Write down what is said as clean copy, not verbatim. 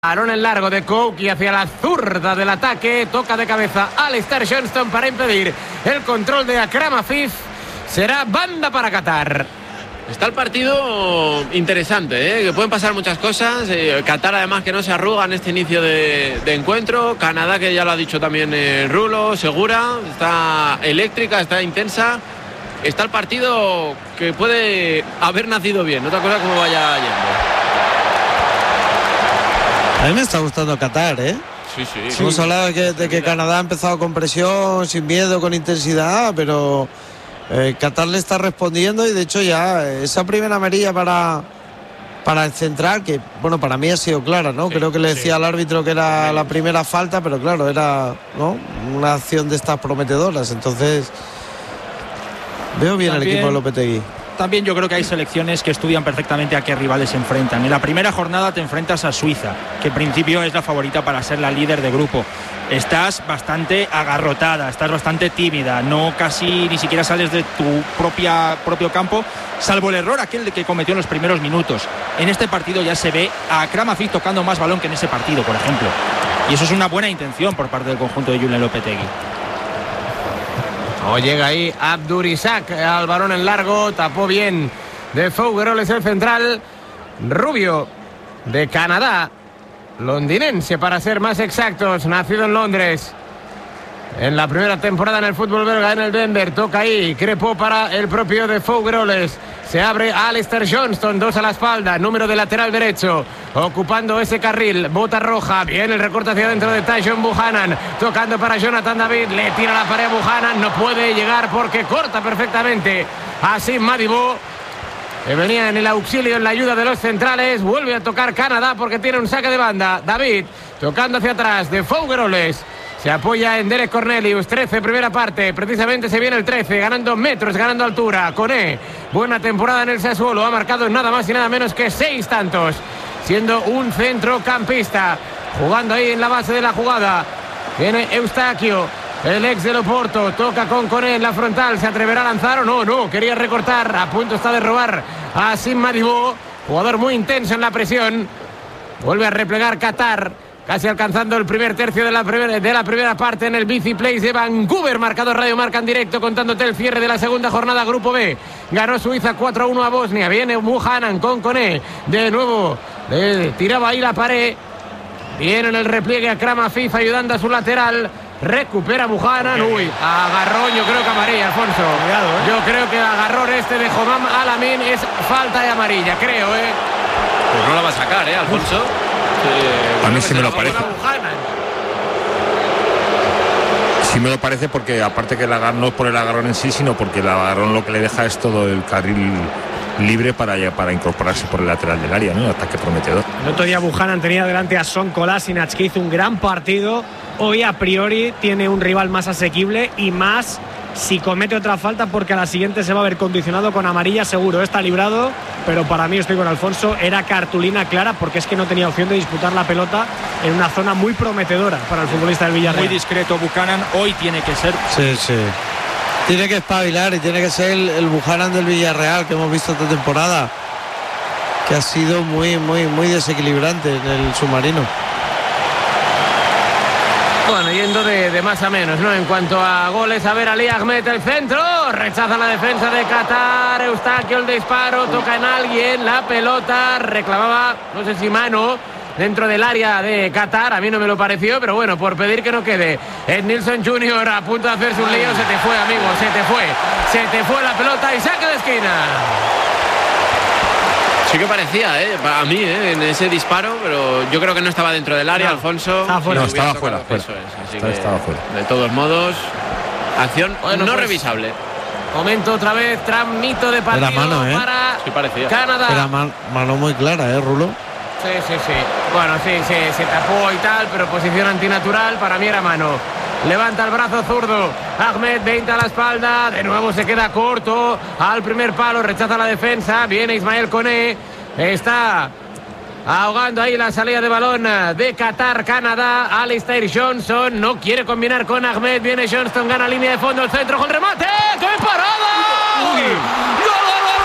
Balón en largo de Coke y hacia la zurda del ataque. Toca de cabeza Alistair Johnston para impedir el control de Akram Afif. Será banda para Qatar. Está el partido interesante, que pueden pasar muchas cosas. Qatar además que no se arruga en este inicio de encuentro. Canadá, que ya lo ha dicho también Rulo, segura, está eléctrica, está intensa. Está el partido que puede haber nacido bien. Otra cosa como vaya yendo. A mí me está gustando Qatar, ¿eh? Sí. Hemos hablado de que Canadá ha empezado con presión, sin miedo, con intensidad, pero Qatar le está respondiendo y de hecho ya esa primera amarilla para el central, que bueno, para mí ha sido clara, ¿no? Creo que le decía al árbitro que era la primera falta, pero claro, era, ¿no?, una acción de estas prometedoras. Entonces veo bien el equipo de Lopetegui. También yo creo que hay selecciones que estudian perfectamente a qué rivales se enfrentan. En la primera jornada te enfrentas a Suiza, que en principio es la favorita para ser la líder de grupo. Estás bastante agarrotada, estás bastante tímida, no casi ni siquiera sales de tu propio campo, salvo el error aquel de que cometió en los primeros minutos. En este partido ya se ve a Akram Afif tocando más balón que en ese partido, por ejemplo. Y eso es una buena intención por parte del conjunto de Julen Lopetegui. Llega ahí Abdurizak al balón en largo, tapó bien de Fougeroles el central. Rubio de Canadá, londinense para ser más exactos, nacido en Londres. En la primera temporada en el fútbol belga en el Denver, toca ahí, crepó para el propio de Fougeroles. Se abre Alistair Johnston, 2 a la espalda, número de lateral derecho, ocupando ese carril, bota roja, viene el recorte hacia adentro de Tyson Buchanan, tocando para Jonathan David, le tira la pared a Buchanan, no puede llegar porque corta perfectamente así Madibo, que venía en el auxilio, en la ayuda de los centrales. Vuelve a tocar Canadá porque tiene un saque de banda. David tocando hacia atrás de Fougeroles. Se apoya en Derek Cornelius, 13, primera parte, precisamente se viene el 13, ganando metros, ganando altura. Koné, buena temporada en el Sassuolo, ha marcado nada más y nada menos que 6 tantos, siendo un centrocampista, jugando ahí en la base de la jugada. Viene Eustaquio, el ex del Oporto, toca con Koné en la frontal, ¿se atreverá a lanzar o no? No, quería recortar, a punto está de robar a Sim Madibo, jugador muy intenso en la presión. Vuelve a replegar Qatar, casi alcanzando el primer tercio de la primera parte en el BC Place de Vancouver. Marcador Radio Marca en directo, contándote el cierre de la segunda jornada, Grupo B. Ganó Suiza 4-1 a Bosnia. Viene Buchanan con Koné. De nuevo, tiraba ahí la pared. Viene en el repliegue Akram Afif ayudando a su lateral. Recupera Buchanan. Uy, agarrón, yo creo que amarilla, Alfonso. Yo creo que el agarrón este de Homam Alamin es falta de amarilla, creo, Pues no la va a sacar, Alfonso. A mí sí me lo parece. Sí me lo parece porque aparte que el agarrón no es por el agarrón en sí, sino porque el agarrón lo que le deja es todo el carril libre para incorporarse por el lateral del área, ¿no? Ataque prometedor. El otro día Buchanan tenía delante a Son Kolasinac, que hizo un gran partido. Hoy a priori tiene un rival más asequible y más si comete otra falta, porque a la siguiente se va a ver condicionado con amarilla seguro. Está librado, pero para mí, estoy con Alfonso, era cartulina clara porque es que no tenía opción de disputar la pelota en una zona muy prometedora para el futbolista del Villarreal. Muy discreto Buchanan, hoy tiene que ser. Sí. Tiene que espabilar y tiene que ser el Buchanan del Villarreal que hemos visto esta temporada, que ha sido muy desequilibrante en el submarino. Bueno, yendo de más a menos, ¿no? En cuanto a goles, a ver, Ali Ahmed, el centro, rechaza la defensa de Qatar, Eustaquio el disparo, toca en alguien, la pelota, reclamaba, no sé si mano, dentro del área de Qatar, a mí no me lo pareció, pero bueno, por pedir que no quede. Ed Nilsson Jr. a punto de hacerse un lío, se te fue, amigo, se te fue la pelota y saque de esquina. Sí que parecía, a mí, en ese disparo, pero yo creo que no estaba dentro del área, Alfonso. Estaba fuera. Estaba fuera. De todos modos, acción no revisable. Momento otra vez, tramito de partido. Era mano, para sí, parecía. Canadá. Era mano muy clara, Rulo. Sí. Bueno, sí, se tapó y tal, pero posición antinatural, para mí era mano. Levanta el brazo zurdo, Ahmed, 20 a la espalda, de nuevo se queda corto al primer palo, rechaza la defensa, viene Ismael Koné, está ahogando ahí la salida de balón de Qatar. Canadá, Alistair Johnston no quiere combinar con Ahmed, viene Johnston, gana línea de fondo, el centro con remate, ¡qué parada! ¡Gol!